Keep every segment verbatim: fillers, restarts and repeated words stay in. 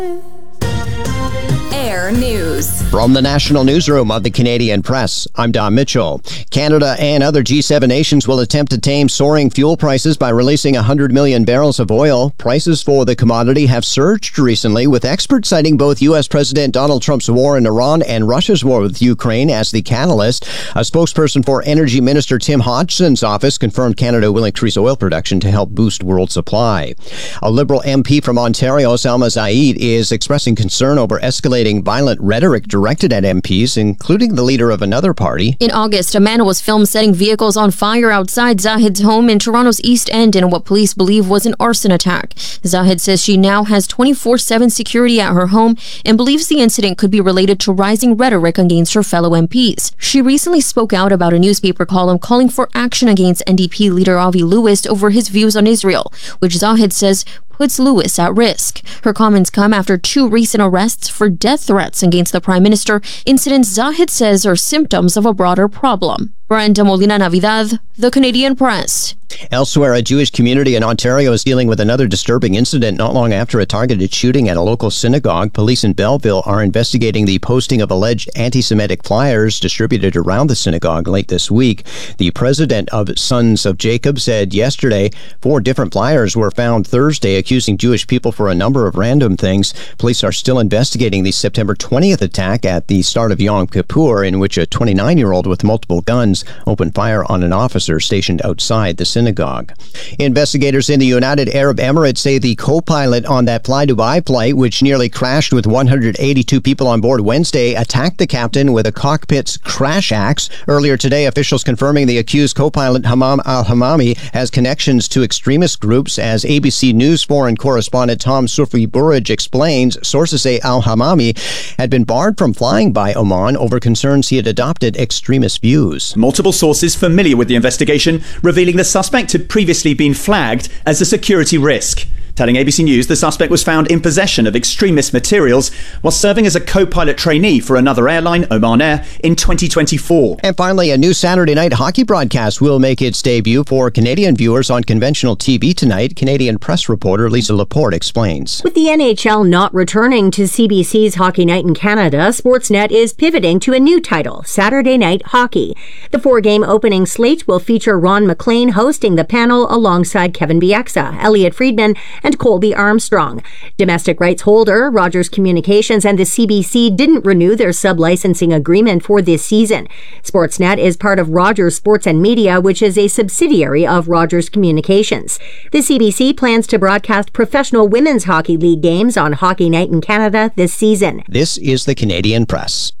Air News. From the National Newsroom of the Canadian Press, I'm Don Mitchell. Canada and other G seven nations will attempt to tame soaring fuel prices by releasing one hundred million barrels of oil. Prices for the commodity have surged recently, with experts citing both U S. President Donald Trump's war in Iran and Russia's war with Ukraine as the catalyst. A spokesperson for Energy Minister Tim Hodgson's office confirmed Canada will increase oil production to help boost world supply. A Liberal M P from Ontario, Salma Zaid, is expressing concern over escalating violent rhetoric directed at M Ps, including the leader of another party. In August, a man was filmed setting vehicles on fire outside Zahid's home in Toronto's East End in what police believe was an arson attack. Zahid says she now has twenty-four seven security at her home and believes the incident could be related to rising rhetoric against her fellow M Ps. She recently spoke out about a newspaper column calling for action against N D P leader Avi Lewis over his views on Israel, which Zahid says puts Lewis at risk. Her comments come after two recent arrests for death threats against the Prime Minister, incidents Zahid says are symptoms of a broader problem. Brenda Molina Navidad, The Canadian Press. Elsewhere, a Jewish community in Ontario is dealing with another disturbing incident not long after a targeted shooting at a local synagogue. Police in Belleville are investigating the posting of alleged anti-Semitic flyers distributed around the synagogue late this week. The president of Sons of Jacob said yesterday four different flyers were found Thursday accusing Jewish people for a number of random things. Police are still investigating the September twentieth attack at the start of Yom Kippur, in which a twenty-nine-year-old with multiple guns opened fire on an officer stationed outside the synagogue. Investigators in the United Arab Emirates say the co-pilot on that Fly Dubai flight, which nearly crashed with one hundred eighty-two people on board Wednesday, attacked the captain with a cockpit's crash axe. Earlier today, officials confirming the accused co-pilot Hammam al-Hammami has connections to extremist groups. As A B C News foreign correspondent Tom Sufi Burrage explains, sources say al-Hammami had been barred from flying by Oman over concerns he had adopted extremist views. Multiple sources familiar with the investigation revealing the suspect had previously been flagged as a security risk. Telling A B C News the suspect was found in possession of extremist materials while serving as a co-pilot trainee for another airline, Oman Air, in twenty twenty-four. And finally, a new Saturday night hockey broadcast will make its debut for Canadian viewers on conventional T V tonight. Canadian press reporter Lisa Laporte explains. With the N H L not returning to C B C's Hockey Night in Canada, Sportsnet is pivoting to a new title, Saturday Night Hockey. The four-game opening slate will feature Ron MacLean hosting the panel alongside Kevin Bieksa, Elliot Friedman, and Colby Armstrong. Domestic rights holder Rogers Communications and the C B C didn't renew their sub-licensing agreement for this season. Sportsnet is part of Rogers Sports and Media, which is a subsidiary of Rogers Communications. The C B C plans to broadcast professional women's hockey league games on Hockey Night in Canada this season. This is the Canadian Press.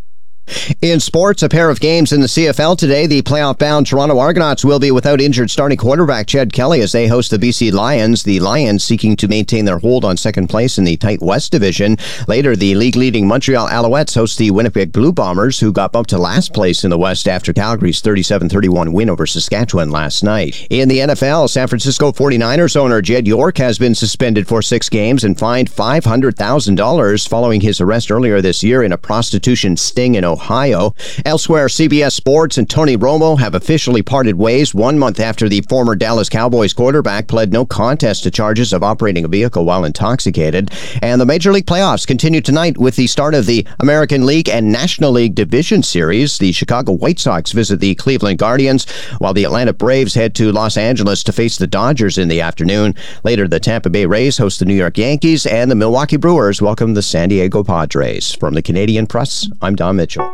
In sports, a pair of games in the C F L today. The playoff-bound Toronto Argonauts will be without injured starting quarterback Ched Kelly as they host the B C Lions. The Lions seeking to maintain their hold on second place in the tight West Division. Later, the league-leading Montreal Alouettes host the Winnipeg Blue Bombers, who got bumped to last place in the West after Calgary's thirty-seven thirty-one win over Saskatchewan last night. In the N F L, San Francisco forty-niners owner Jed York has been suspended for six games and fined five hundred thousand dollars following his arrest earlier this year in a prostitution sting in Ohio. Elsewhere, C B S Sports and Tony Romo have officially parted ways one month after the former Dallas Cowboys quarterback pled no contest to charges of operating a vehicle while intoxicated. And the Major League playoffs continue tonight with the start of the American League and National League Division Series. The Chicago White Sox visit the Cleveland Guardians, while the Atlanta Braves head to Los Angeles to face the Dodgers in the afternoon. Later, the Tampa Bay Rays host the New York Yankees, and the Milwaukee Brewers welcome the San Diego Padres. From the Canadian Press, I'm Don Mitchell.